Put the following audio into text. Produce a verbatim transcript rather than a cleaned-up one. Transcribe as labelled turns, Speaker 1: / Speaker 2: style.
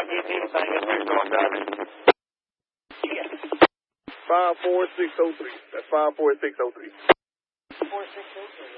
Speaker 1: get anything else we're going, darling.
Speaker 2: five four six oh three. That's five four six oh three.
Speaker 1: Four six oh three.